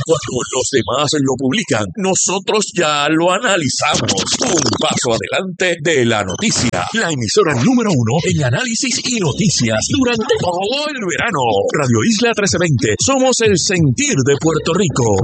Cuando los demás lo publican, nosotros ya lo analizamos. Un paso adelante de la noticia. La emisora número 1 en análisis y noticias durante todo el verano. Radio Isla 1320. Somos el sentir de Puerto Rico.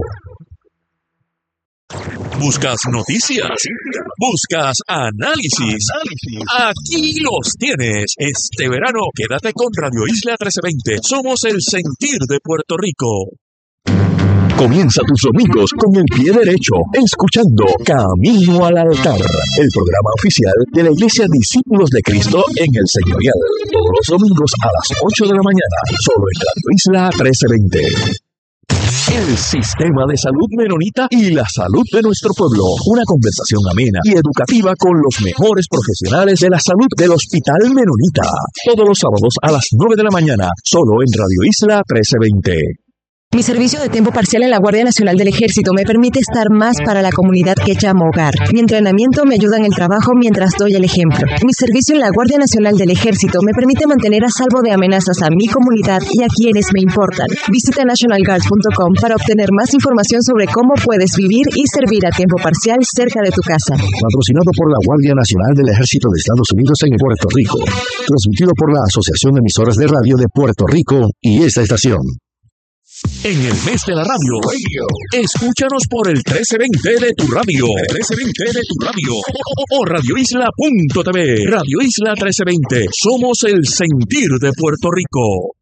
¿Buscas noticias? ¿Buscas análisis? Aquí los tienes. Este verano, quédate con Radio Isla 1320. Somos el sentir de Puerto Rico. Comienza tus domingos con el pie derecho, escuchando Camino al Altar, el programa oficial de la Iglesia Discípulos de Cristo en el Señorial. Todos los domingos a las 8 de la mañana, solo en Radio Isla 1320. El sistema de salud menonita y la salud de nuestro pueblo. Una conversación amena y educativa con los mejores profesionales de la salud del Hospital Menonita. Todos los sábados a las 9 de la mañana, solo en Radio Isla 1320. Mi servicio de tiempo parcial en la Guardia Nacional del Ejército me permite estar más para la comunidad que llamo hogar. Mi entrenamiento me ayuda en el trabajo mientras doy el ejemplo. Mi servicio en la Guardia Nacional del Ejército me permite mantener a salvo de amenazas a mi comunidad y a quienes me importan. Visita nationalguard.com para obtener más información sobre cómo puedes vivir y servir a tiempo parcial cerca de tu casa. Patrocinado por la Guardia Nacional del Ejército de Estados Unidos en Puerto Rico. Transmitido por la Asociación de Emisoras de Radio de Puerto Rico y esta estación. En el mes de la radio, escúchanos por el 1320 de tu radio, 1320 de tu radio, o radioisla.tv, Radio Isla 1320, somos el sentir de Puerto Rico.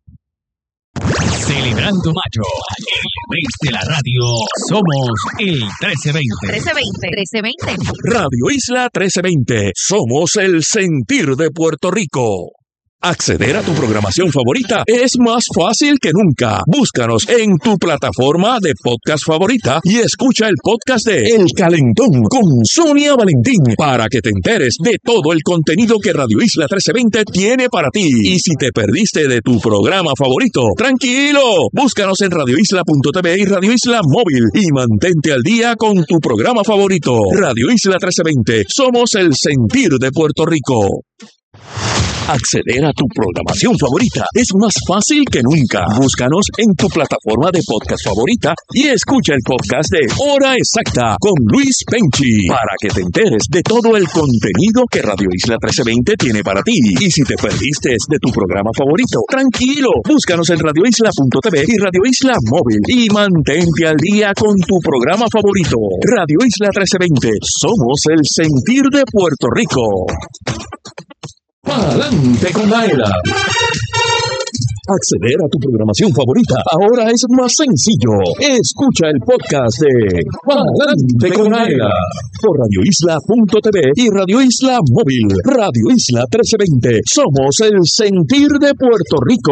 Celebrando mayo, el mes de la radio, somos el 1320. 1320. Radio Isla 1320, somos el sentir de Puerto Rico. Acceder a tu programación favorita es más fácil que nunca. Búscanos en tu plataforma de podcast favorita y escucha el podcast de El Calentón con Sonia Valentín para que te enteres de todo el contenido que Radio Isla 1320 tiene para ti. Y si te perdiste de tu programa favorito, tranquilo, búscanos en radioisla.tv y Radio Isla Móvil y mantente al día con tu programa favorito. Radio Isla 1320, somos el sentir de Puerto Rico. Acceder a tu programación favorita es más fácil que nunca. Búscanos en tu plataforma de podcast favorita y escucha el podcast de Hora Exacta con Luis Penchi para que te enteres de todo el contenido que Radio Isla 1320 tiene para ti. Y si te perdiste de tu programa favorito, tranquilo, búscanos en radioisla.tv y Radio Isla Móvil y mantente al día con tu programa favorito. Radio Isla 1320, somos el sentir de Puerto Rico. ¡Adelante con la era! Acceder a tu programación favorita ahora es más sencillo. Escucha el podcast de ¡Adelante con la era! Por radioisla.tv y Radio Isla Móvil. Radio Isla 1320. Somos el sentir de Puerto Rico.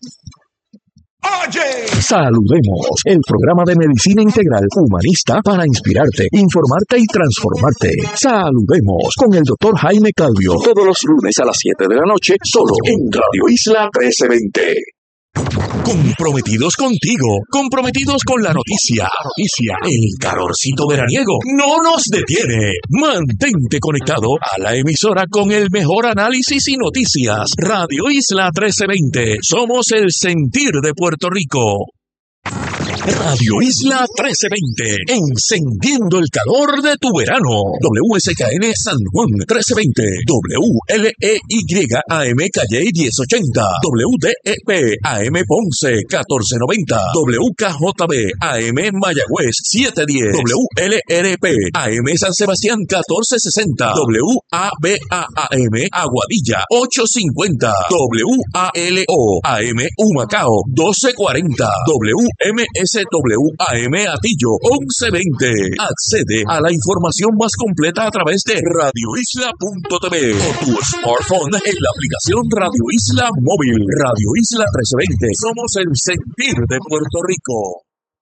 ¡Oye! Saludemos, el programa de medicina integral humanista para inspirarte, informarte y transformarte. Saludemos con el Dr. Jaime Calvio, todos los lunes a las 7 de la noche, solo en Radio Isla 1320. Comprometidos contigo, comprometidos con la noticia. El calorcito veraniego no nos detiene. Mantente conectado a la emisora con el mejor análisis y noticias. Radio Isla 1320, somos el sentir de Puerto Rico. Radio Isla 1320, encendiendo el calor de tu verano. WSKN San Juan 1320, WLEY AM Calle 1080, WDEP AM Ponce 1490, WKJB AM Mayagüez 710, WLRP AM San Sebastián 1460, WABA-AM Aguadilla 850, WALO AM Humacao 1240, WMSWAM Atillo 1120. Accede a la información más completa a través de radioisla.tv o tu smartphone en la aplicación Radio Isla Móvil. Radio Isla 1320. Somos el sentir de Puerto Rico.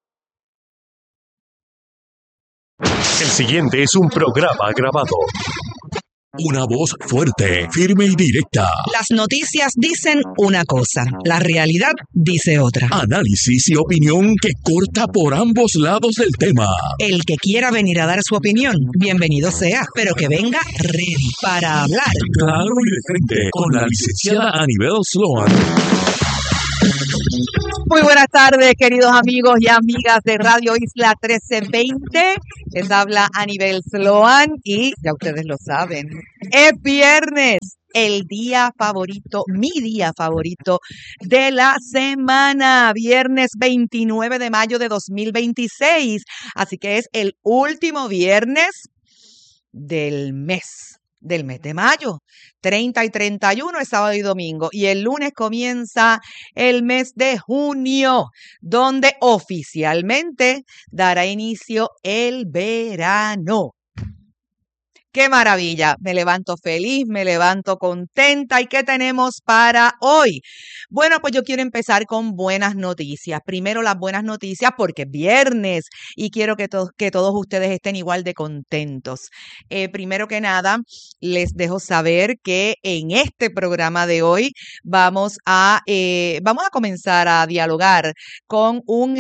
El siguiente es un programa grabado. Una voz fuerte, firme y directa. Las noticias dicen una cosa, la realidad dice otra. Análisis y opinión que corta por ambos lados del tema. El que quiera venir a dar su opinión, bienvenido sea, pero que venga ready para hablar. Claro y de frente, con la licenciada Anibel Sloan. Muy buenas tardes, queridos amigos y amigas de Radio Isla 1320. Les habla Anibel Sloan y ya ustedes lo saben, es viernes, el día favorito, mi día favorito de la semana, viernes 29 de mayo de 2026. Así que es el último viernes del mes de mayo. 30 y 31 es sábado y domingo. Y el lunes comienza el mes de junio, donde oficialmente dará inicio el verano. ¡Qué maravilla! Me levanto feliz, me levanto contenta. ¿Y qué tenemos para hoy? Bueno, pues yo quiero empezar con buenas noticias. Primero las buenas noticias porque es viernes y quiero que todos ustedes estén igual de contentos. Primero que nada, les dejo saber que en este programa de hoy vamos a comenzar a dialogar con un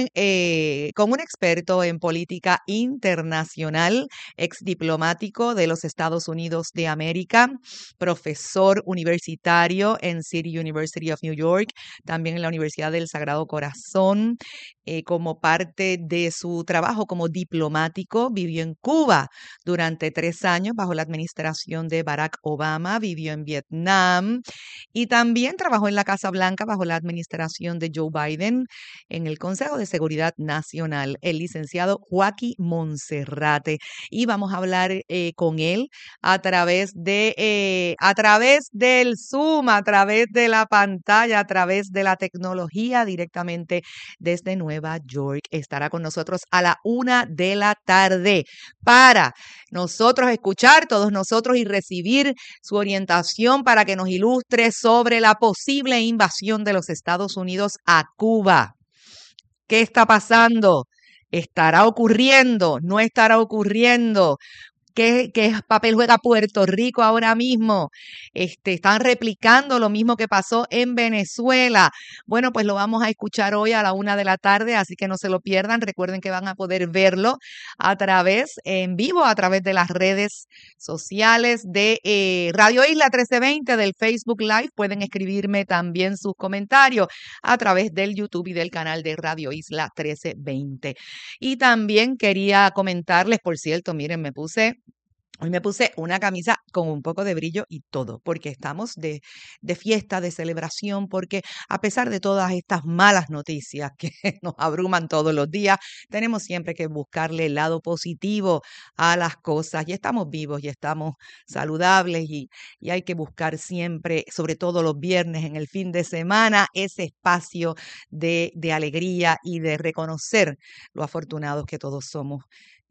experto en política internacional, exdiplomático de los Estados Unidos de América, profesor universitario en City University of New York, también en la Universidad del Sagrado Corazón. Como parte de su trabajo como diplomático, vivió en Cuba durante 3 años bajo la administración de Barack Obama, vivió en Vietnam y también trabajó en la Casa Blanca bajo la administración de Joe Biden en el Consejo de Seguridad Nacional, el licenciado Joaquín Monserrate. Y vamos a hablar con él a través del Zoom, a través de la pantalla, a través de la tecnología, directamente desde Nueva York. Estará con nosotros a la 1 de la tarde para nosotros escuchar, todos nosotros, y recibir su orientación para que nos ilustre sobre la posible invasión de los Estados Unidos a Cuba. ¿Qué está pasando? ¿Estará ocurriendo? ¿No estará ocurriendo? ¿Qué papel juega Puerto Rico ahora mismo? Están replicando lo mismo que pasó en Venezuela. Bueno, pues lo vamos a escuchar hoy a la 1 de la tarde, así que no se lo pierdan. Recuerden que van a poder verlo en vivo, a través de las redes sociales de Radio Isla 1320, del Facebook Live. Pueden escribirme también sus comentarios a través del YouTube y del canal de Radio Isla 1320. Y también quería comentarles, por cierto, miren, hoy me puse una camisa con un poco de brillo y todo, porque estamos de fiesta, de celebración, porque a pesar de todas estas malas noticias que nos abruman todos los días, tenemos siempre que buscarle el lado positivo a las cosas. Y estamos vivos y estamos saludables y hay que buscar siempre, sobre todo los viernes, en el fin de semana, ese espacio de alegría y de reconocer lo afortunados que todos somos.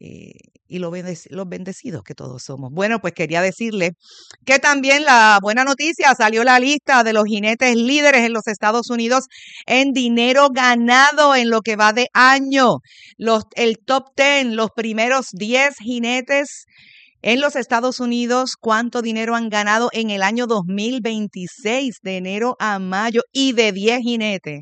Y los bendecidos que todos somos. Bueno, pues quería decirle que también la buena noticia, salió la lista de los jinetes líderes en los Estados Unidos en dinero ganado en lo que va de año. El top 10, los primeros 10 jinetes en los Estados Unidos, cuánto dinero han ganado en el año 2026, de enero a mayo, y de 10 jinetes.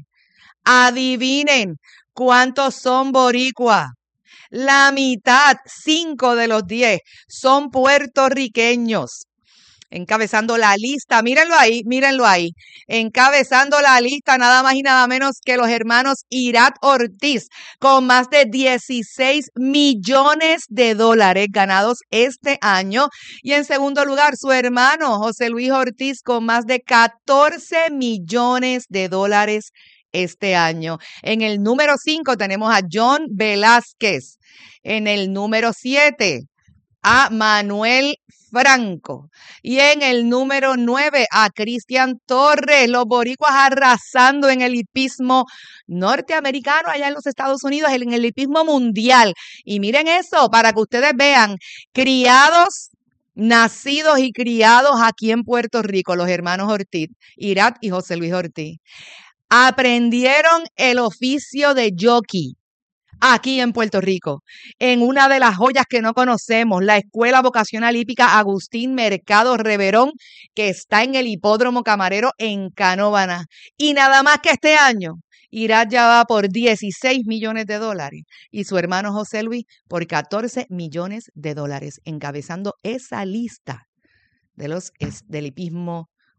Adivinen cuántos son boricuas. La mitad, 5 de los 10, son puertorriqueños. Encabezando la lista, mírenlo ahí, encabezando la lista nada más y nada menos que los hermanos Irat Ortiz, con más de 16 millones de dólares ganados este año. Y en segundo lugar, su hermano José Luis Ortiz, con más de 14 millones de dólares este año. En el número 5 tenemos a John Velázquez. En el número 7 a Manuel Franco. Y en el número 9 a Cristian Torres. Los boricuas arrasando en el hipismo norteamericano allá en los Estados Unidos, en el hipismo mundial. Y miren eso, para que ustedes vean, nacidos y criados aquí en Puerto Rico, los hermanos Ortiz, Irat y José Luis Ortiz. Aprendieron el oficio de jockey aquí en Puerto Rico, en una de las joyas que no conocemos, la Escuela Vocacional Hípica Agustín Mercado Reverón, que está en el Hipódromo Camarero en Canóvana. Y nada más que este año, Irat ya va por 16 millones de dólares y su hermano José Luis por 14 millones de dólares, encabezando esa lista del hipismo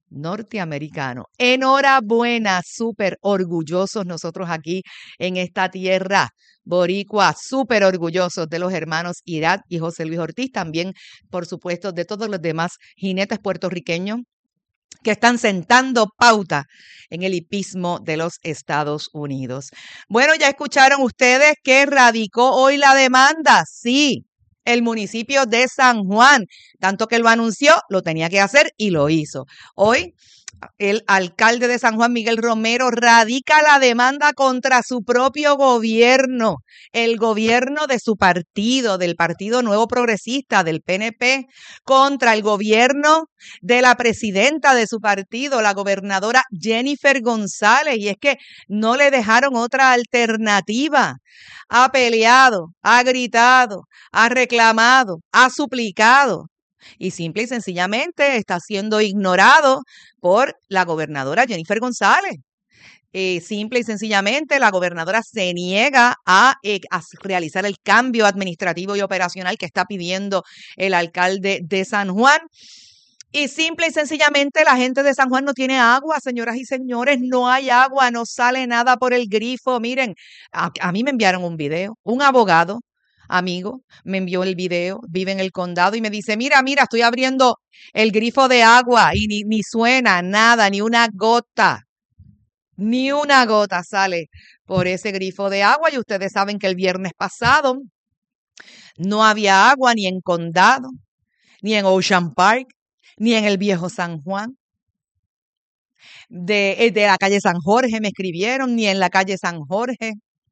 norteamericano. Enhorabuena, súper orgullosos nosotros aquí en esta tierra boricua, súper orgullosos de los hermanos Irat y José Luis Ortiz, también, por supuesto, de todos los demás jinetes puertorriqueños que están sentando pauta en el hipismo de los Estados Unidos. Bueno, ya escucharon ustedes que radicó hoy la demanda. Sí, el municipio de San Juan, tanto que lo anunció, lo tenía que hacer y lo hizo. Hoy, el alcalde de San Juan, Miguel Romero, radica la demanda contra su propio gobierno, el gobierno de su partido, del Partido Nuevo Progresista, del PNP, contra el gobierno de la presidenta de su partido, la gobernadora Jennifer González. Y es que no le dejaron otra alternativa. Ha peleado, ha gritado, ha reclamado, ha suplicado y simple y sencillamente está siendo ignorado por la gobernadora Jennifer González. Simple y sencillamente la gobernadora se niega a realizar el cambio administrativo y operacional que está pidiendo el alcalde de San Juan. Y simple y sencillamente la gente de San Juan no tiene agua, señoras y señores, no hay agua, no sale nada por el grifo. Miren, a mí me enviaron un video, un abogado amigo me envió el video, vive en el condado y me dice, mira, estoy abriendo el grifo de agua y ni suena nada, ni una gota sale por ese grifo de agua. Y ustedes saben que el viernes pasado no había agua ni en Condado, ni en Ocean Park, ni en el Viejo San Juan. De la calle San Jorge me escribieron, ni en la calle San Jorge,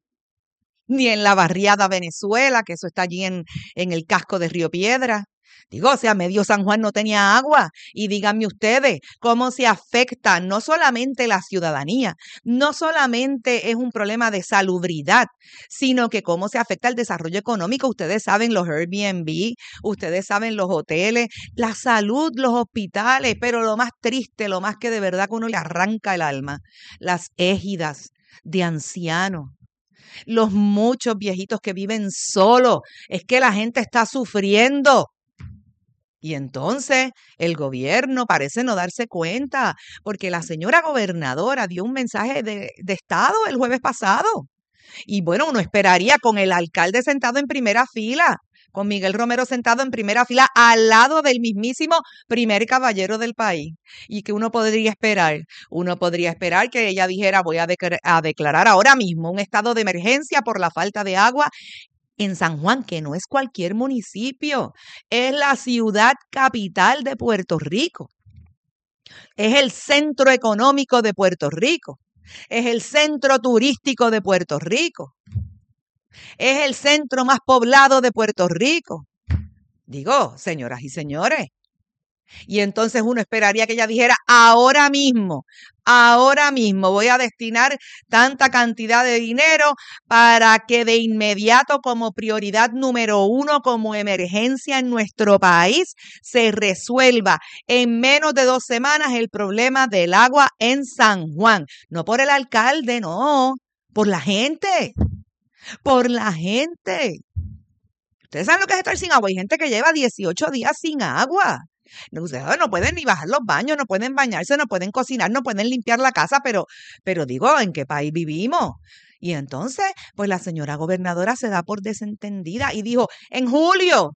ni en la barriada Venezuela, que eso está allí en el casco de Río Piedra. Digo, o sea, medio San Juan no tenía agua. Y díganme ustedes cómo se afecta no solamente la ciudadanía, no solamente es un problema de salubridad, sino que cómo se afecta el desarrollo económico. Ustedes saben los Airbnb, ustedes saben los hoteles, la salud, los hospitales, pero lo más triste, lo más que de verdad que uno le arranca el alma, las égidas de ancianos. Los muchos viejitos que viven solos, es que la gente está sufriendo. Y entonces el gobierno parece no darse cuenta, porque la señora gobernadora dio un mensaje de estado el jueves pasado. Y bueno, uno esperaría con el alcalde sentado en primera fila, con Miguel Romero sentado en primera fila al lado del mismísimo primer caballero del país. ¿Y que uno podría esperar? Uno podría esperar que ella dijera, voy a declarar ahora mismo un estado de emergencia por la falta de agua en San Juan, que no es cualquier municipio, es la ciudad capital de Puerto Rico. Es el centro económico de Puerto Rico. Es el centro turístico de Puerto Rico. Es el centro más poblado de Puerto Rico. Digo, señoras y señores. Y entonces uno esperaría que ella dijera, ahora mismo voy a destinar tanta cantidad de dinero para que de inmediato, como prioridad número 1, como emergencia en nuestro país, se resuelva en menos de 2 semanas el problema del agua en San Juan. No por el alcalde, no, por la gente. Por la gente. Ustedes saben lo que es estar sin agua. Hay gente que lleva 18 días sin agua. Ustedes no pueden ni bajar los baños, no pueden bañarse, no pueden cocinar, no pueden limpiar la casa, pero digo, ¿en qué país vivimos? Y entonces, pues la señora gobernadora se da por desentendida y dijo, en julio,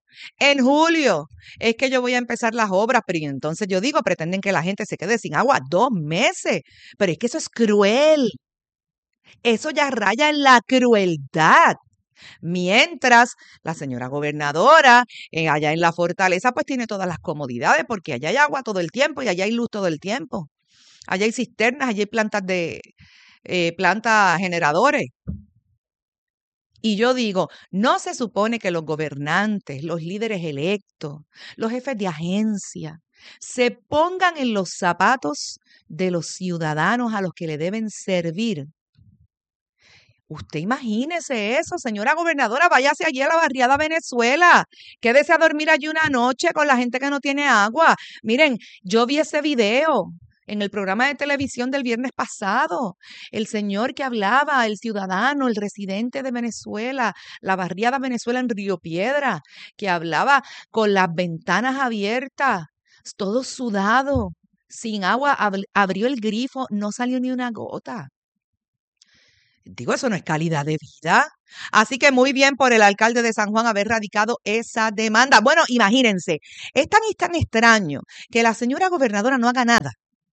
es que yo voy a empezar las obras. Pero y entonces yo digo, pretenden que la gente se quede sin agua 2 meses. Pero es que eso es cruel. Eso ya raya en la crueldad. Mientras la señora gobernadora allá en la fortaleza pues tiene todas las comodidades, porque allá hay agua todo el tiempo y allá hay luz todo el tiempo. Allá hay cisternas, allá hay plantas generadores. Y yo digo, no se supone que los gobernantes, los líderes electos, los jefes de agencia, se pongan en los zapatos de los ciudadanos a los que le deben servir. Usted imagínese eso, señora gobernadora, váyase allí a la barriada Venezuela, quédese a dormir allí una noche con la gente que no tiene agua. Miren, yo vi ese video en el programa de televisión del viernes pasado, el señor que hablaba, el ciudadano, el residente de Venezuela, la barriada Venezuela en Río Piedra, que hablaba con las ventanas abiertas, todo sudado, sin agua, abrió el grifo, no salió ni una gota. Digo, eso no es calidad de vida. Así que muy bien por el alcalde de San Juan haber radicado esa demanda. Bueno, imagínense, es tan extraño que la señora gobernadora no haga nada,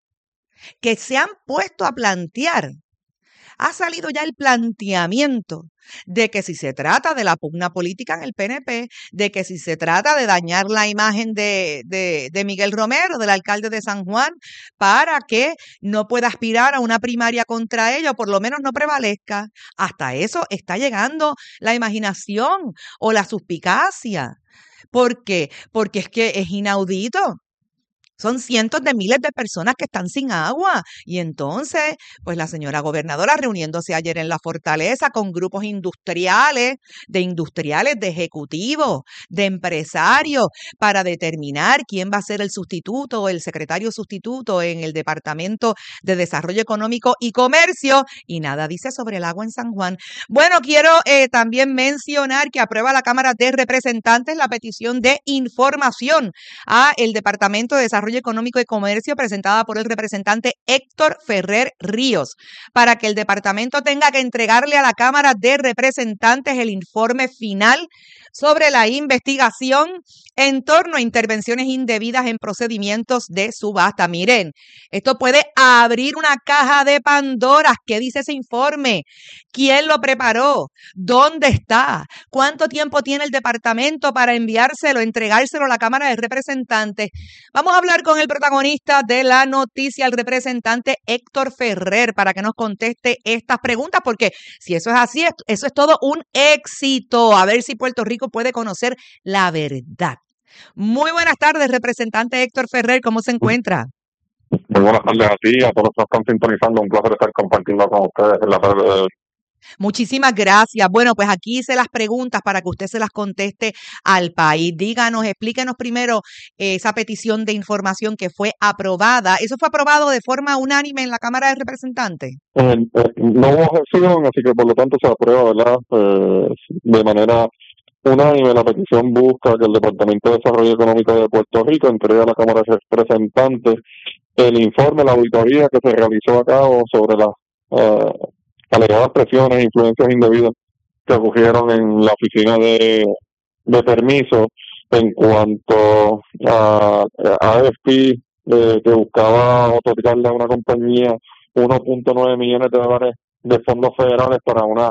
que se han puesto a plantear. Ha salido ya el planteamiento de que si se trata de la pugna política en el PNP, de que si se trata de dañar la imagen de Miguel Romero, del alcalde de San Juan, para que no pueda aspirar a una primaria contra ello, por lo menos no prevalezca. Hasta eso está llegando la imaginación o la suspicacia. ¿Por qué? Porque es que es inaudito. Son cientos de miles de personas que están sin agua. Y entonces, pues la señora gobernadora reuniéndose ayer en la Fortaleza con grupos industriales, de ejecutivos, de empresarios, para determinar quién va a ser el sustituto o el secretario sustituto en el Departamento de Desarrollo Económico y Comercio. Y nada dice sobre el agua en San Juan. Bueno, quiero también mencionar que aprueba la Cámara de Representantes la petición de información a el Departamento de Desarrollo Económico y Comercio presentada por el representante Héctor Ferrer Ríos para que el departamento tenga que entregarle a la Cámara de Representantes el informe final sobre la investigación en torno a intervenciones indebidas en procedimientos de subasta. Miren, esto puede abrir una caja de Pandora. ¿Qué dice ese informe? ¿Quién lo preparó? ¿Dónde está? ¿Cuánto tiempo tiene el departamento para enviárselo, entregárselo a la Cámara de Representantes? Vamos a hablar con el protagonista de la noticia, el representante Héctor Ferrer, para que nos conteste estas preguntas, porque si eso es así, eso es todo un éxito. A ver si Puerto Rico puede conocer la verdad. Muy buenas tardes, representante Héctor Ferrer, ¿cómo se encuentra? Muy buenas tardes a ti, a todos los que están sintonizando. Un placer estar compartiendo con ustedes en la tarde de hoy. Muchísimas gracias. Bueno, pues aquí hice las preguntas para que usted se las conteste al país. Díganos, explíquenos primero esa petición de información que fue aprobada. ¿Eso fue aprobado de forma unánime en la Cámara de Representantes? No hubo objeción, así que por lo tanto se aprueba, ¿verdad? De manera unánime. La petición busca que el Departamento de Desarrollo Económico de Puerto Rico entregue a la Cámara de Representantes el informe, la auditoría que se realizó a cabo sobre las alegadas presiones e influencias indebidas que ocurrieron en la oficina de permiso en cuanto a AFP, que buscaba otorgarle a una compañía 1.9 millones de dólares de fondos federales para una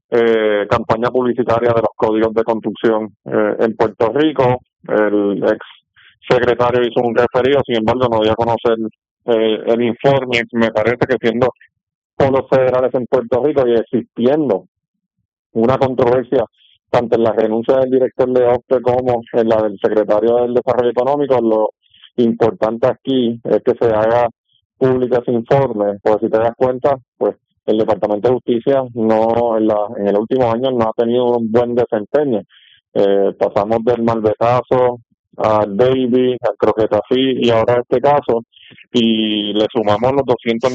campaña publicitaria de los códigos de construcción en Puerto Rico. El ex secretario hizo un referido, sin embargo no dio a conocer el informe. Me parece que siendo fondos federales en Puerto Rico y existiendo una controversia tanto en la renuncia del director de OPTE como en la del secretario del Desarrollo Económico, lo importante aquí es que se haga público ese informe, porque si te das cuenta, pues el Departamento de Justicia en el último año no ha tenido un buen desempeño. Pasamos del malvetazo al baby, al croquetafí y ahora este caso, y le sumamos los 200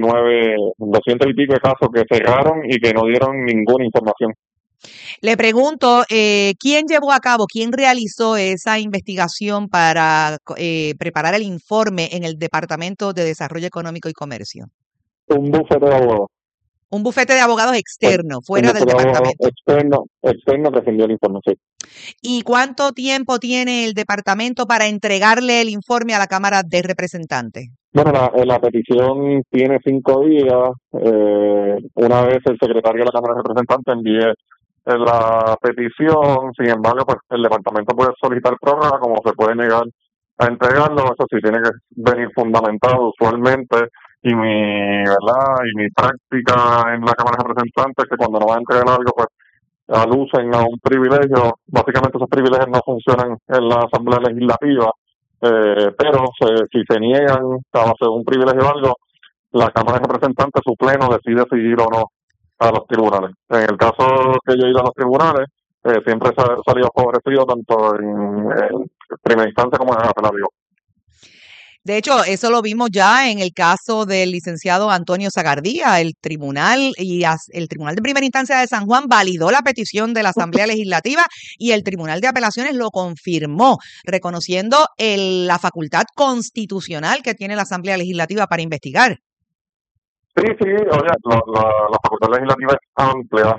y pico de casos que cerraron y que no dieron ninguna información. Le pregunto, ¿quién llevó a cabo, quién realizó esa investigación para preparar el informe en el Departamento de Desarrollo Económico y Comercio? Un bufete de abogados. Un bufete de abogados externo, fuera del departamento. Externo que envió la información. ¿Y cuánto tiempo tiene el departamento para entregarle el informe a la Cámara de Representantes? Bueno, la petición tiene 5 días. Una vez el secretario de la Cámara de Representantes envíe la petición, sin embargo, pues el departamento puede solicitar prórroga, como se puede negar a entregarlo. Eso sí tiene que venir fundamentado usualmente. Y mi práctica en la Cámara de Representantes es que cuando no va a entregar algo, pues alucen a un privilegio. Básicamente esos privilegios no funcionan en la Asamblea Legislativa, pero si se niegan a base de un privilegio o algo, la Cámara de Representantes, su pleno, decide si ir o no a los tribunales. En el caso que yo he ido a los tribunales, siempre se ha salido favorecido tanto en primera instancia como en el apelativo. De hecho, eso lo vimos ya en el caso del licenciado Antonio Zagardía. El tribunal de primera instancia de San Juan validó la petición de la Asamblea Legislativa y el Tribunal de Apelaciones lo confirmó, reconociendo la facultad constitucional que tiene la Asamblea Legislativa para investigar. Sí, oye, la facultad legislativa es amplia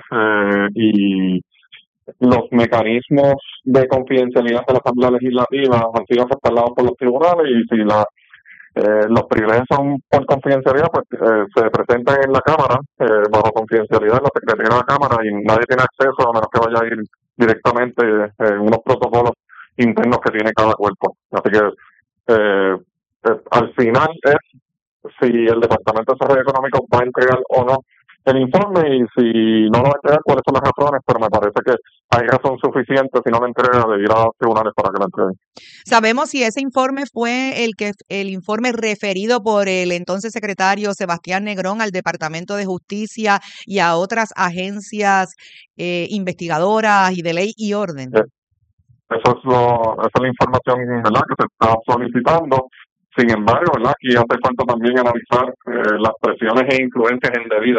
y los mecanismos de confidencialidad de la Asamblea Legislativa han sido respaldados por los tribunales y si los privilegios son por confidencialidad, pues se presentan en la Cámara bajo confidencialidad en la Secretaría de la Cámara y nadie tiene acceso a menos que vaya a ir directamente en unos protocolos internos que tiene cada cuerpo. Así que al final es si el Departamento de Desarrollo Económico va a entregar o no el informe y si no lo va a entregar, cuáles son las razones, pero me parece que hay razón suficiente si no lo entrega de ir a los tribunales para que lo entreguen. ¿Sabemos si ese informe fue el informe referido por el entonces secretario Sebastián Negrón al Departamento de Justicia y a otras agencias investigadoras y de ley y orden? Esa es la información, ¿verdad?, que se está solicitando. Sin embargo, ¿verdad?, aquí hace falta también analizar las presiones e influencias indebidas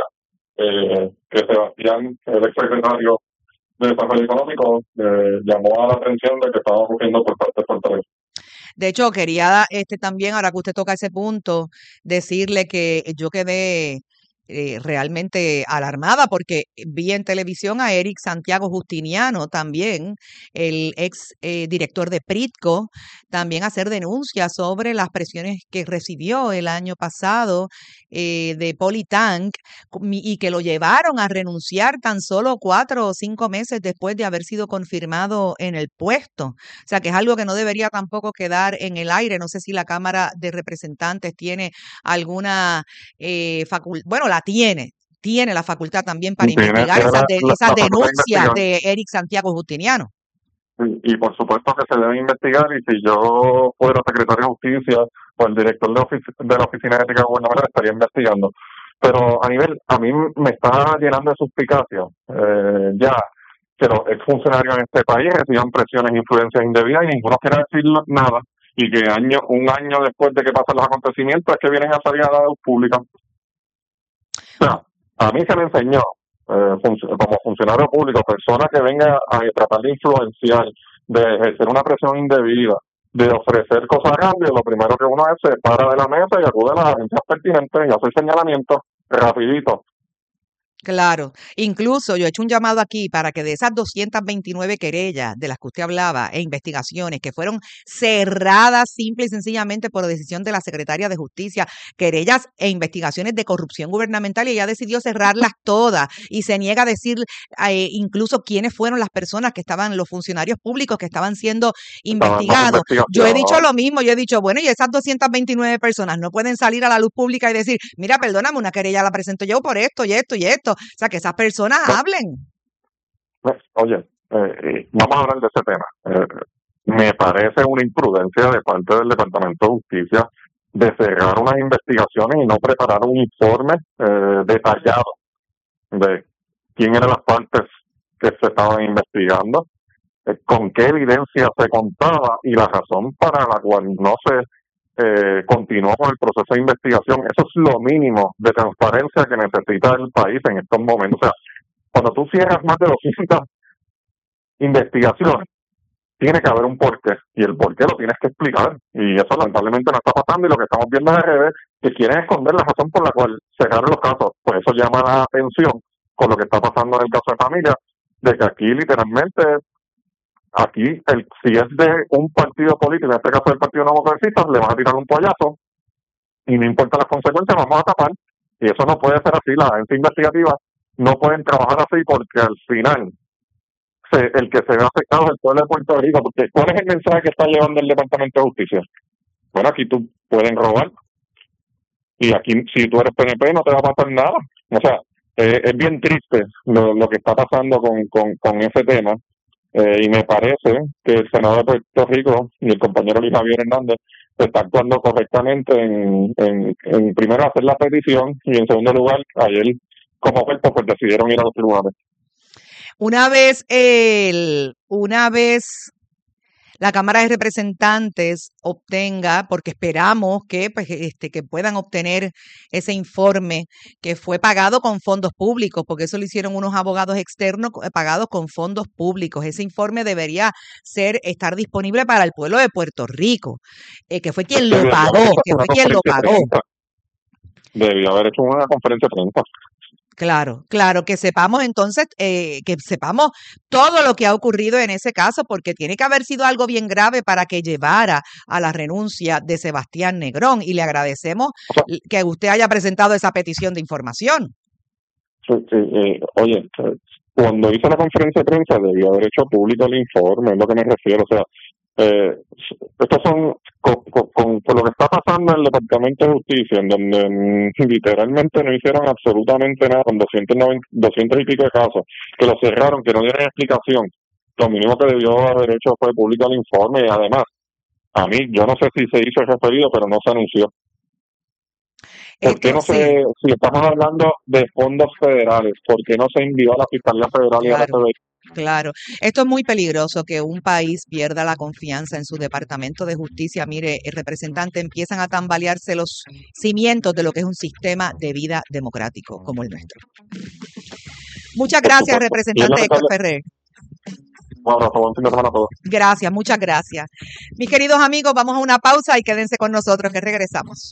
que Sebastián, el exsecretario de Desarrollo Económico, llamó a la atención de que estaba ocurriendo por parte de Fortaleza. De hecho, quería también, ahora que usted toca ese punto, decirle que yo quedé realmente alarmada porque vi en televisión a Eric Santiago Justiniano también, el ex director de Pritco, también hacer denuncias sobre las presiones que recibió el año pasado de Politank y que lo llevaron a renunciar tan solo 4 o 5 meses después de haber sido confirmado en el puesto. O sea, que es algo que no debería tampoco quedar en el aire. No sé si la Cámara de Representantes tiene alguna facultad, bueno, la tiene la facultad también para investigar esas denuncias de Eric Santiago Justiniano. Y por supuesto que se debe investigar, y si yo fuera secretario de Justicia o el director de la Oficina de Ética Gubernamental estaría investigando. Pero a mí me está llenando de suspicacia ya que los exfuncionarios en este país reciban presiones e influencias indebidas y ninguno quiere decir nada, y que un año después de que pasan los acontecimientos es que vienen a salir a la luz pública. O sea, a mí se me enseñó como funcionario público, persona que venga a tratar de influenciar, de ejercer una presión indebida, de ofrecer cosas a cambio, lo primero que uno hace es se para de la mesa y acude a las agencias pertinentes y hace señalamientos rapidito. Claro, incluso yo he hecho un llamado aquí para que de esas 229 querellas de las que usted hablaba e investigaciones que fueron cerradas simple y sencillamente por decisión de la Secretaria de Justicia, querellas e investigaciones de corrupción gubernamental, y ella decidió cerrarlas todas y se niega a decir incluso quiénes fueron las personas que estaban, los funcionarios públicos que estaban siendo investigados. Yo he dicho lo mismo, yo he dicho, bueno, y esas 229 personas no pueden salir a la luz pública y decir, mira, perdóname, una querella la presento yo por esto y esto y esto. O sea, que esas personas hablen. Oye, vamos a hablar de ese tema. Me parece una imprudencia de parte del Departamento de Justicia de cerrar unas investigaciones y no preparar un informe detallado de quién eran las partes que se estaban investigando, con qué evidencia se contaba y la razón para la cual no se continuó con el proceso de investigación. Eso es lo mínimo de transparencia que necesita el país en estos momentos. O sea, cuando tú cierras más de 200 investigaciones, tiene que haber un porqué, y el porqué lo tienes que explicar, y eso lamentablemente no está pasando, y lo que estamos viendo en redes que quieren esconder la razón por la cual cerraron los casos. Pues eso llama la atención con lo que está pasando en el caso de Familia, de que aquí literalmente si es de un partido político, en este caso del Partido Nuevo Progresista, le van a tirar un toallazo y no importa las consecuencias, vamos a tapar. Y eso no puede ser así. Las agencias investigativas no pueden trabajar así, porque al final el que se ve afectado es el pueblo de Puerto Rico. Porque ¿cuál es el mensaje que está llevando el Departamento de Justicia? Bueno, aquí tú pueden robar y aquí si tú eres PNP no te va a pasar nada. O sea, es bien triste lo que está pasando con ese tema. Y me parece que el Senado de Puerto Rico y el compañero Luis Javier Hernández está actuando correctamente en primero hacer la petición, y en segundo lugar, ayer como cuerpo pues decidieron ir a los tribunales. Una vez la Cámara de Representantes obtenga, porque esperamos que, pues, que puedan obtener ese informe que fue pagado con fondos públicos, porque eso lo hicieron unos abogados externos pagados con fondos públicos. Ese informe debería estar disponible para el pueblo de Puerto Rico, que fue quien lo pagó, Debió haber hecho una conferencia de prensa. Claro, que sepamos entonces, que sepamos todo lo que ha ocurrido en ese caso, porque tiene que haber sido algo bien grave para que llevara a la renuncia de Sebastián Negrón, y le agradecemos que usted haya presentado esa petición de información. Oye, cuando hizo la conferencia de prensa debió haber hecho público el informe, es lo que me refiero, o sea, estos son con lo que está pasando en el Departamento de Justicia, en donde literalmente no hicieron absolutamente nada con 200 y pico de casos, que lo cerraron, que no dieron explicación. Lo mínimo que debió haber hecho fue publicar el informe, y además, a mí, yo no sé si se hizo el referido, pero no se anunció. ¿Por qué no se, si estamos hablando de fondos federales, por qué no se envió a la Fiscalía Federal y a la FBI? Claro, esto es muy peligroso, que un país pierda la confianza en su Departamento de Justicia. Mire, el representante, empiezan a tambalearse los cimientos de lo que es un sistema de vida democrático como el nuestro. Muchas gracias, representante Héctor Ferrer. Buen fin de semana a todos. Gracias, muchas gracias. Mis queridos amigos, vamos a una pausa y quédense con nosotros, que regresamos.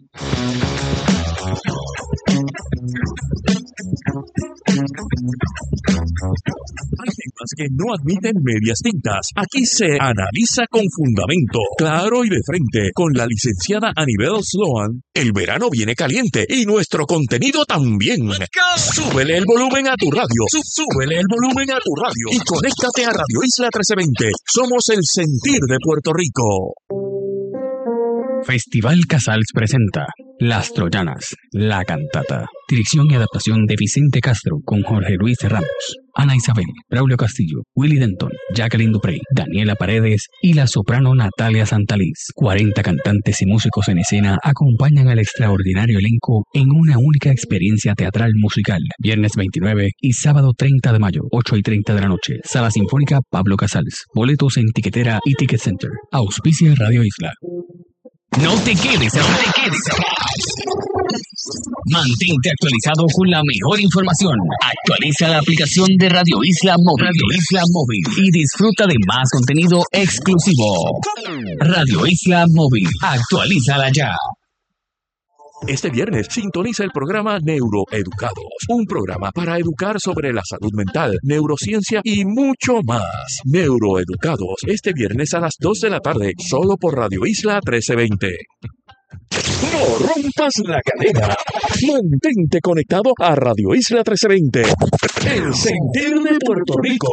Hay temas que no admiten medias tintas. Aquí se analiza con fundamento, claro y de frente. Con la licenciada Anibel Sloan, el verano viene caliente y nuestro contenido también. Súbele el volumen a tu radio. Súbele el volumen a tu radio. Y conéctate a Radio Isla 1320. Somos el sentir de Puerto Rico. Festival Casals presenta Las Troyanas, la cantata. Dirección y adaptación de Vicente Castro con Jorge Luis Ramos, Ana Isabel, Braulio Castillo, Willy Denton, Jacqueline Duprey, Daniela Paredes y la soprano Natalia Santaliz. 40 cantantes y músicos en escena acompañan al extraordinario elenco en una única experiencia teatral musical. Viernes 29 y sábado 30 de mayo, 8:30 de la noche. Sala Sinfónica Pablo Casals. Boletos en Tiquetera y Ticket Center. Auspicia Radio Isla. No te quedes atrás. Mantente actualizado con la mejor información. Actualiza la aplicación de Radio Isla Móvil. Y disfruta de más contenido exclusivo. Radio Isla Móvil. Actualízala ya. Este viernes sintoniza el programa Neuroeducados, un programa para educar sobre la salud mental, neurociencia y mucho más. Neuroeducados, este viernes a las 2 de la tarde, solo por Radio Isla 1320. No rompas la cadena. Mantente conectado a Radio Isla 1320. El sentir de Puerto Rico.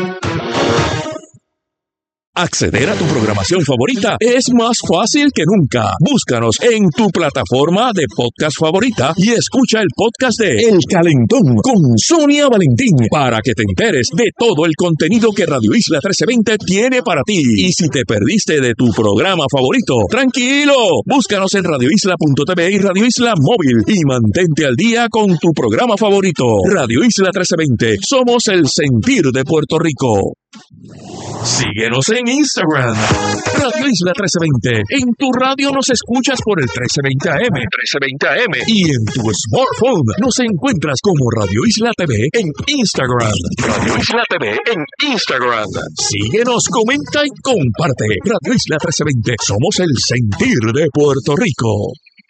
Acceder a tu programación favorita es más fácil que nunca. Búscanos en tu plataforma de podcast favorita y escucha el podcast de El Calentón con Sonia Valentín para que te enteres de todo el contenido que Radio Isla 1320 tiene para ti. Y si te perdiste de tu programa favorito, tranquilo, búscanos en radioisla.tv y Radio Isla Móvil y mantente al día con tu programa favorito. Radio Isla 1320, somos el sentir de Puerto Rico. Síguenos en Instagram, Radio Isla 1320. En tu radio nos escuchas por el 1320 AM. Y en tu smartphone nos encuentras como Radio Isla TV en Instagram. Radio Isla TV en Instagram. Síguenos, comenta y comparte. Radio Isla 1320. Somos el sentir de Puerto Rico.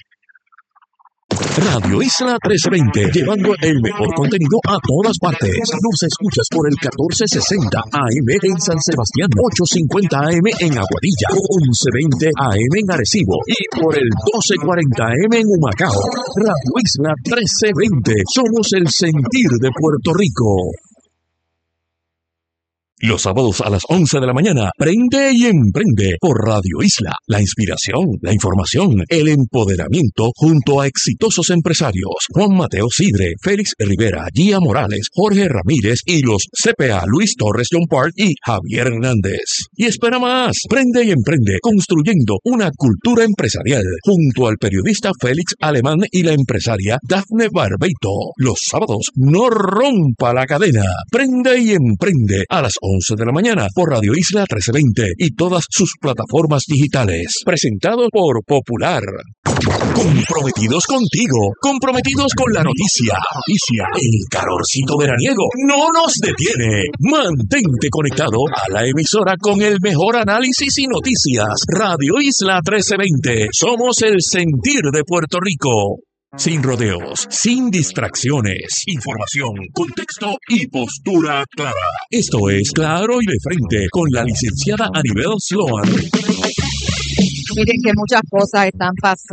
Radio Isla 1320, llevando el mejor contenido a todas partes. Nos escuchas por el 1460 AM en San Sebastián, 850 AM en Aguadilla, 1120 AM en Arecibo y por el 1240 AM en Humacao. Radio Isla 1320, somos el sentir de Puerto Rico. Los sábados a las 11 de la mañana, prende y emprende por Radio Isla. La inspiración, la información, el empoderamiento junto a exitosos empresarios. Juan Mateo Sidre, Félix Rivera, Gia Morales, Jorge Ramírez y los CPA Luis Torres John Park y Javier Hernández. Y espera más, prende y emprende construyendo una cultura empresarial junto al periodista Félix Alemán y la empresaria Dafne Barbeito. Los sábados, no rompa la cadena. Prende y emprende a las 11 11 de la mañana por Radio Isla 1320 y todas sus plataformas digitales. Presentado por Popular. Comprometidos contigo, comprometidos con la noticia. El calorcito veraniego no nos detiene. Mantente conectado a la emisora con el mejor análisis y noticias. Radio Isla 1320. Somos el sentir de Puerto Rico. Sin rodeos, sin distracciones, información, contexto y postura clara. Esto es Claro y de Frente con la licenciada Anibel Sloan. Miren que muchas cosas están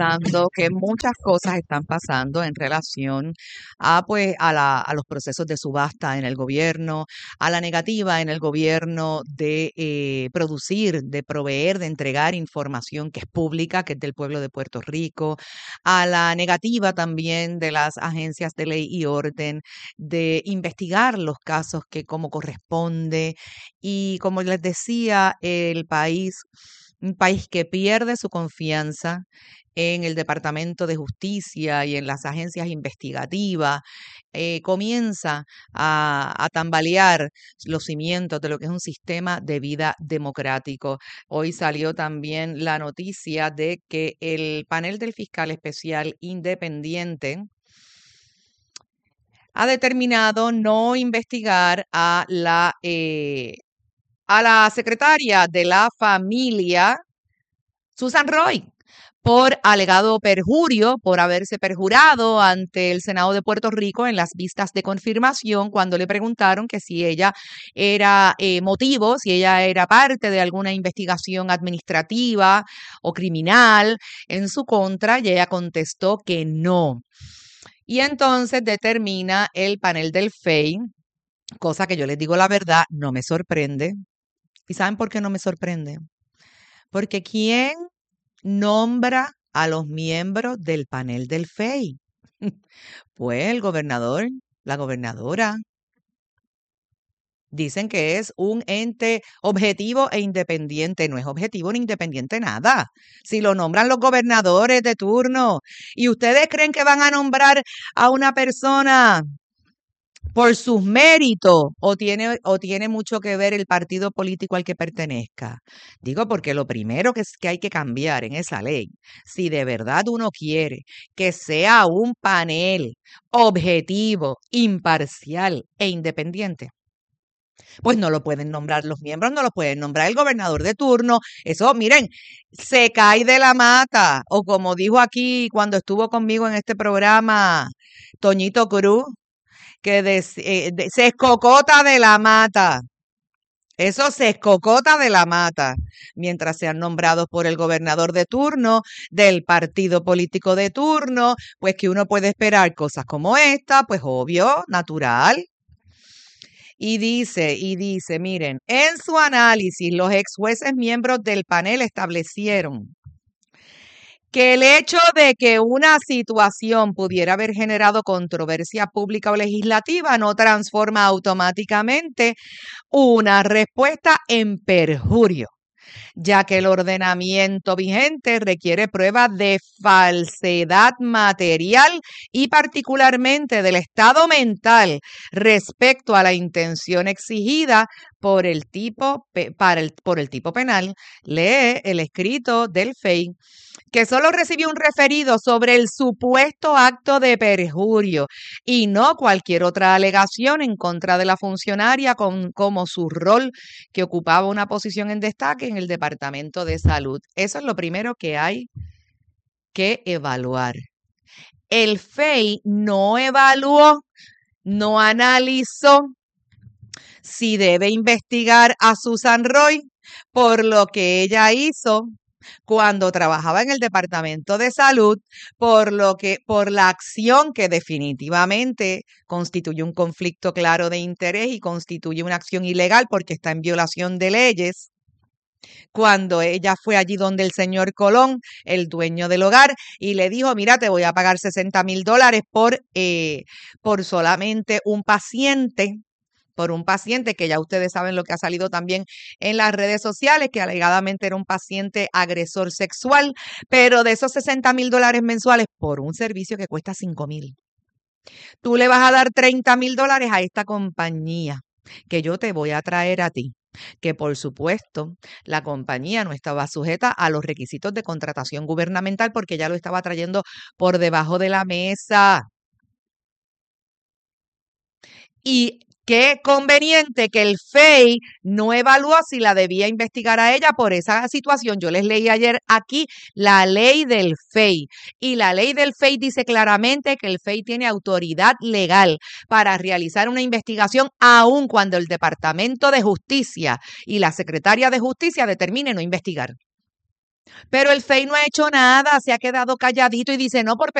pasando en relación a los procesos de subasta en el gobierno, a la negativa en el gobierno de producir, de proveer, de entregar información que es pública, que es del pueblo de Puerto Rico, a la negativa también de las agencias de ley y orden de investigar los casos que como corresponde. Y como les decía, un país que pierde su confianza en el Departamento de Justicia y en las agencias investigativas, comienza a tambalear los cimientos de lo que es un sistema de vida democrático. Hoy salió también la noticia de que el panel del fiscal especial independiente ha determinado no investigar a la secretaria de la familia, Susan Roy, por alegado perjurio, por haberse perjurado ante el Senado de Puerto Rico en las vistas de confirmación cuando le preguntaron que si ella era si ella era parte de alguna investigación administrativa o criminal en su contra, y ella contestó que no. Y entonces determina el panel del FEI, cosa que yo les digo la verdad, no me sorprende. ¿Y saben por qué no me sorprende? Porque ¿quién nombra a los miembros del panel del FEI? Pues el gobernador, la gobernadora. Dicen que es un ente objetivo e independiente. No es objetivo ni independiente nada. Si lo nombran los gobernadores de turno. ¿Y ustedes creen que van a nombrar a una persona por sus méritos o tiene mucho que ver el partido político al que pertenezca? Digo porque lo primero que hay que cambiar en esa ley, si de verdad uno quiere que sea un panel objetivo, imparcial e independiente, pues no lo pueden nombrar los miembros, no lo pueden nombrar el gobernador de turno. Eso, miren, se cae de la mata. O como dijo aquí cuando estuvo conmigo en este programa Toñito Cruz, que se escocota de la mata. Eso se escocota de la mata mientras sean nombrados por el gobernador de turno, del partido político de turno, pues que uno puede esperar cosas como esta, pues obvio, natural. Y dice, miren, en su análisis, los ex jueces miembros del panel establecieron que el hecho de que una situación pudiera haber generado controversia pública o legislativa no transforma automáticamente una respuesta en perjurio, ya que el ordenamiento vigente requiere pruebas de falsedad material y particularmente del estado mental respecto a la intención exigida por el tipo penal. Lee el escrito del FEI, que solo recibió un referido sobre el supuesto acto de perjurio y no cualquier otra alegación en contra de la funcionaria como su rol que ocupaba una posición en destaque en el Departamento de Salud. Eso es lo primero que hay que evaluar. El FEI no evaluó, no analizó si debe investigar a Susan Roy por lo que ella hizo cuando trabajaba en el Departamento de Salud, por la acción que definitivamente constituye un conflicto claro de interés y constituye una acción ilegal porque está en violación de leyes. Cuando ella fue allí donde el señor Colón, el dueño del hogar, y le dijo, mira, te voy a pagar $60,000 por solamente un paciente, que ya ustedes saben lo que ha salido también en las redes sociales, que alegadamente era un paciente agresor sexual, pero de esos $60,000 mensuales por un servicio que cuesta $5,000. Tú le vas a dar $30,000 a esta compañía que yo te voy a traer a ti, que por supuesto la compañía no estaba sujeta a los requisitos de contratación gubernamental porque ya lo estaba trayendo por debajo de la mesa. Y qué conveniente que el FEI no evaluó si la debía investigar a ella por esa situación. Yo les leí ayer aquí la ley del FEI y la ley del FEI dice claramente que el FEI tiene autoridad legal para realizar una investigación aun cuando el Departamento de Justicia y la Secretaria de Justicia determine no investigar. Pero el FEI no ha hecho nada, se ha quedado calladito y dice, no, por